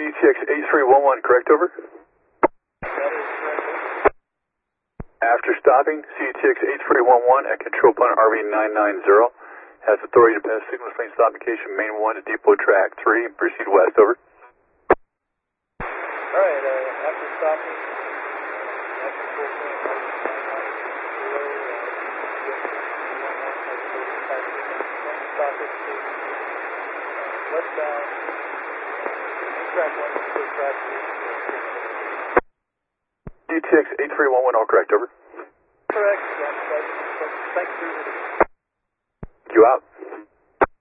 CTX 8311, correct, over? That is correct. After stopping, CTX 8311 at control point RV990 has authority to pass signal lane stop indication main 1 to depot track 3, proceed west, over. Alright, after stopping, at control point stop it to westbound, track 1, to track 3. CTX 8311, all correct, over. Correct, thank you. You out.